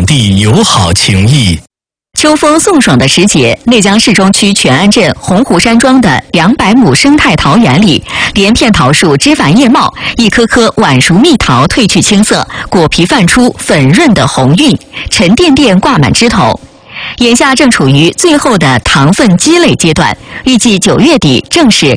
地友好情谊。 秋风送爽的时节，内江市中区全安镇洪湖山庄的200亩生态桃园里，连片桃树枝繁叶茂，一颗颗宛如蜜桃褪去青色，果皮泛出粉润的红晕，沉甸甸挂满枝头。眼下正处于最后的糖分积累阶段，预计9月底正是